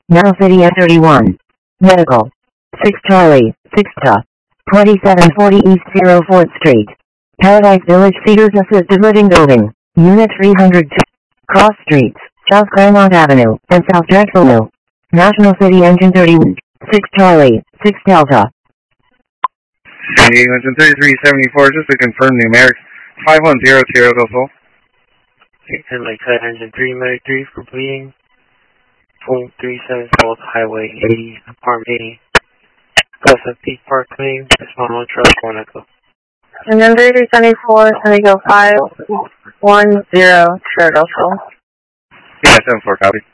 Now City N31. Medical. 6 Charlie, 6 Ta. 2740 East 04th Street. Paradise Village Cedars Assisted Living Building. Unit 302. Cross Streets, South Claremont Avenue, and South Drexel. National City Engine 31. 6 Charlie, 6 Delta. City Engine 3374, just to confirm numerics. 5100 Go full. And Lakeside Engine 393 for bleeding. 437 South Highway 80, Apartment 80. Plus a Peak Park Lane, Small Truck, 1 Echo. And then 3374, San Diego 510, Cherry Go full. Yeah, 74, copy.